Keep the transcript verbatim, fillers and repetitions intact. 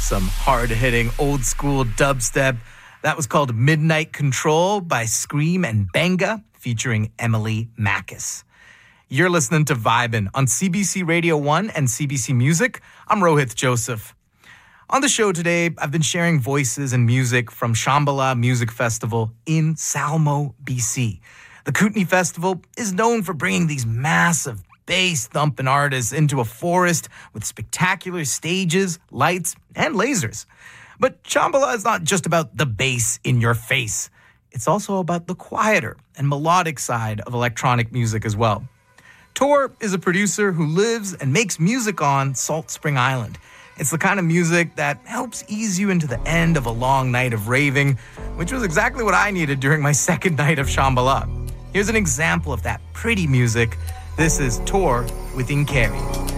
Some hard-hitting, old-school dubstep. That was called Midnight Control by Scream and Benga, featuring Emily Mackis. You're listening to Vibin' on C B C Radio one and C B C Music. I'm Rohit Joseph. On the show today, I've been sharing voices and music from Shambhala Music Festival in Salmo, B C. The Kootenai Festival is known for bringing these massive bass-thumping artists into a forest with spectacular stages, lights, and lasers. But Shambhala is not just about the bass in your face. It's also about the quieter and melodic side of electronic music as well. Tor is a producer who lives and makes music on Salt Spring Island. It's the kind of music that helps ease you into the end of a long night of raving, which was exactly what I needed during my second night of Shambhala. Here's an example of that pretty music. This is Tor with Inkeri.